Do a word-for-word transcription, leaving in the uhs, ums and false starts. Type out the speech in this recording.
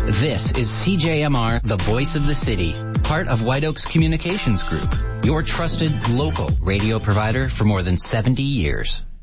This is C J M R, the voice of the city, part of White Oaks Communications Group, your trusted local radio provider for more than seventy years.